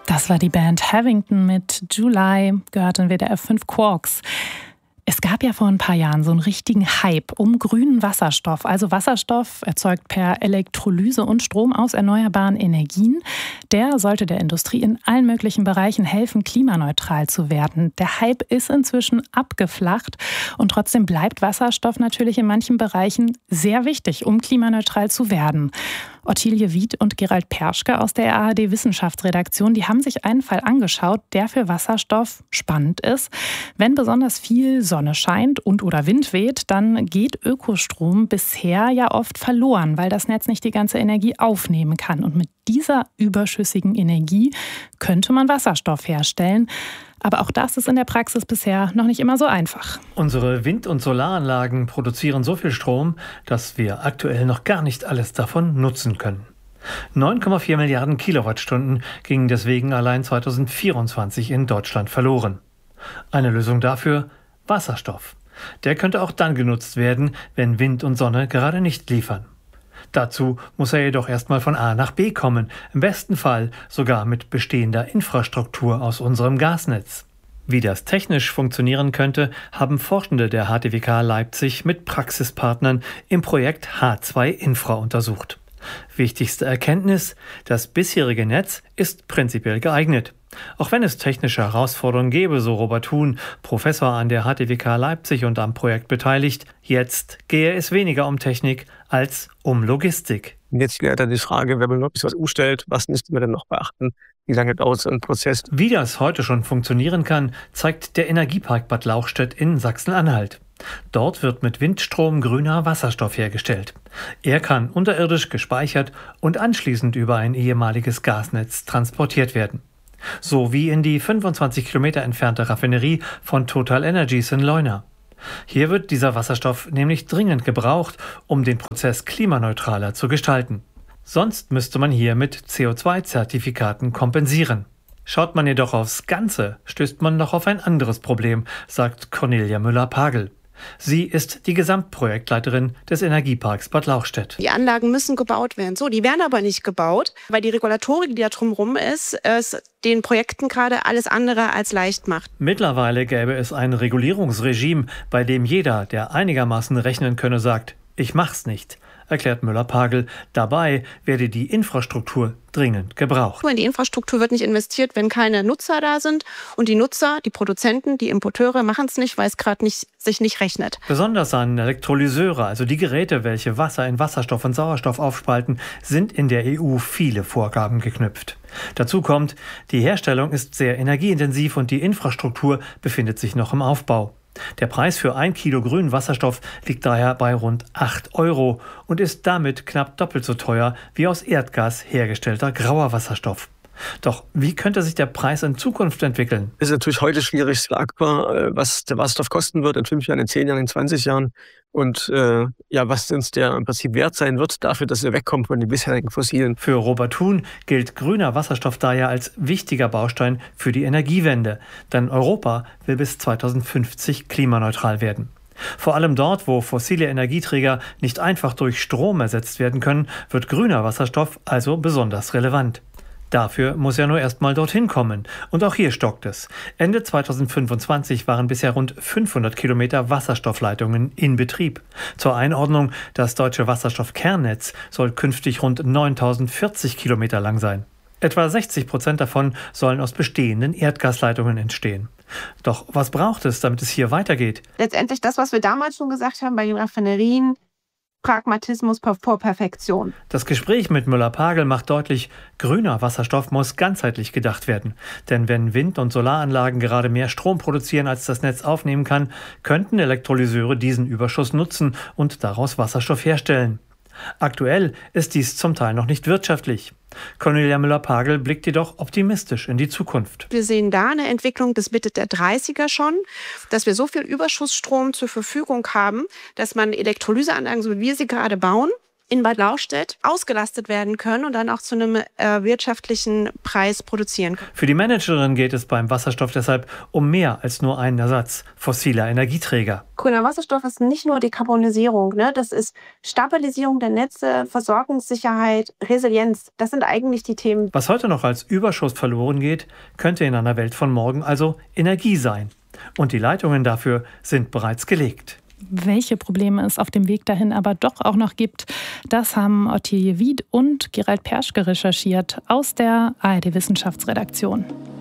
Das war die Band Havington mit July, gehört in WDR 5 Quarks. Es gab ja vor ein paar Jahren so einen richtigen Hype um grünen Wasserstoff. Also Wasserstoff erzeugt per Elektrolyse und Strom aus erneuerbaren Energien. Der sollte der Industrie in allen möglichen Bereichen helfen, klimaneutral zu werden. Der Hype ist inzwischen abgeflacht und trotzdem bleibt Wasserstoff natürlich in manchen Bereichen sehr wichtig, um klimaneutral zu werden. Ottilie Wied und Gerald Perschke aus der ARD-Wissenschaftsredaktion, die haben sich einen Fall angeschaut, der für Wasserstoff spannend ist. Wenn besonders viel Sonne scheint und oder Wind weht, dann geht Ökostrom bisher ja oft verloren, weil das Netz nicht die ganze Energie aufnehmen kann. Und mit dieser überschüssigen Energie könnte man Wasserstoff herstellen. Aber auch das ist in der Praxis bisher noch nicht immer so einfach. Unsere Wind- und Solaranlagen produzieren so viel Strom, dass wir aktuell noch gar nicht alles davon nutzen können. 9,4 Milliarden Kilowattstunden gingen deswegen allein 2024 in Deutschland verloren. Eine Lösung dafür: Wasserstoff. Der könnte auch dann genutzt werden, wenn Wind und Sonne gerade nicht liefern. Dazu muss er jedoch erstmal von A nach B kommen, im besten Fall sogar mit bestehender Infrastruktur aus unserem Gasnetz. Wie das technisch funktionieren könnte, haben Forschende der HTWK Leipzig mit Praxispartnern im Projekt H2 Infra untersucht. Wichtigste Erkenntnis: Das bisherige Netz ist prinzipiell geeignet. Auch wenn es technische Herausforderungen gäbe, so Robert Huhn, Professor an der HTWK Leipzig und am Projekt beteiligt, jetzt gehe es weniger um Technik als um Logistik. Jetzt wäre dann die Frage, wenn man wirklich was umstellt, was müsste man denn noch beachten? Wie lange dauert so ein Prozess? Wie das heute schon funktionieren kann, zeigt der Energiepark Bad Lauchstädt in Sachsen-Anhalt. Dort wird mit Windstrom grüner Wasserstoff hergestellt. Er kann unterirdisch gespeichert und anschließend über ein ehemaliges Gasnetz transportiert werden. So wie in die 25 Kilometer entfernte Raffinerie von Total Energies in Leuna. Hier wird dieser Wasserstoff nämlich dringend gebraucht, um den Prozess klimaneutraler zu gestalten. Sonst müsste man hier mit CO2-Zertifikaten kompensieren. Schaut man jedoch aufs Ganze, stößt man noch auf ein anderes Problem, sagt Cornelia Müller-Pagel. Sie ist die Gesamtprojektleiterin des Energieparks Bad Lauchstädt. Die Anlagen müssen gebaut werden. So, die werden aber nicht gebaut, weil die Regulatorik, die da drumherum ist, es den Projekten gerade alles andere als leicht macht. Mittlerweile gäbe es ein Regulierungsregime, bei dem jeder, der einigermaßen rechnen könne, sagt: Ich mach's nicht, erklärt Müller-Pagel. Dabei werde die Infrastruktur dringend gebraucht. In die Infrastruktur wird nicht investiert, wenn keine Nutzer da sind. Und die Nutzer, die Produzenten, die Importeure machen es nicht, weil es gerade sich nicht rechnet. Besonders an Elektrolyseure, also die Geräte, welche Wasser in Wasserstoff und Sauerstoff aufspalten, sind in der EU viele Vorgaben geknüpft. Dazu kommt, die Herstellung ist sehr energieintensiv und die Infrastruktur befindet sich noch im Aufbau. Der Preis für 1 Kilo grünen Wasserstoff liegt daher bei rund 8 € und ist damit knapp doppelt so teuer wie aus Erdgas hergestellter grauer Wasserstoff. Doch wie könnte sich der Preis in Zukunft entwickeln? Es ist natürlich heute schwierig sagbar, was der Wasserstoff kosten wird in 5 Jahren, in 10 Jahren, in 20 Jahren. Und was uns der im Prinzip wert sein wird dafür, dass er wegkommt von den bisherigen Fossilen. Für Robert Huhn gilt grüner Wasserstoff daher als wichtiger Baustein für die Energiewende. Denn Europa will bis 2050 klimaneutral werden. Vor allem dort, wo fossile Energieträger nicht einfach durch Strom ersetzt werden können, wird grüner Wasserstoff also besonders relevant. Dafür muss er nur erst mal dorthin kommen. Und auch hier stockt es. Ende 2025 waren bisher rund 500 Kilometer Wasserstoffleitungen in Betrieb. Zur Einordnung: Das deutsche Wasserstoffkernnetz soll künftig rund 9040 Kilometer lang sein. Etwa 60% davon sollen aus bestehenden Erdgasleitungen entstehen. Doch was braucht es, damit es hier weitergeht? Letztendlich das, was wir damals schon gesagt haben bei den Raffinerien: Pragmatismus vor Perfektion. Das Gespräch mit Müller-Pagel macht deutlich, grüner Wasserstoff muss ganzheitlich gedacht werden. Denn wenn Wind- und Solaranlagen gerade mehr Strom produzieren, als das Netz aufnehmen kann, könnten Elektrolyseure diesen Überschuss nutzen und daraus Wasserstoff herstellen. Aktuell ist dies zum Teil noch nicht wirtschaftlich. Cornelia Müller-Pagel blickt jedoch optimistisch in die Zukunft. Wir sehen da eine Entwicklung bis Mitte der 30er schon, dass wir so viel Überschussstrom zur Verfügung haben, dass man Elektrolyseanlagen, so wie wir sie gerade bauen, in Bad Lauchstädt ausgelastet werden können und dann auch zu einem wirtschaftlichen Preis produzieren können. Für die Managerin geht es beim Wasserstoff deshalb um mehr als nur einen Ersatz fossiler Energieträger. Grüner Wasserstoff ist nicht nur Dekarbonisierung, ne? Das ist Stabilisierung der Netze, Versorgungssicherheit, Resilienz. Das sind eigentlich die Themen. Was heute noch als Überschuss verloren geht, könnte in einer Welt von morgen also Energie sein. Und die Leitungen dafür sind bereits gelegt. Welche Probleme es auf dem Weg dahin aber doch auch noch gibt, das haben Ottilie Wied und Gerald Perschke recherchiert aus der ARD-Wissenschaftsredaktion.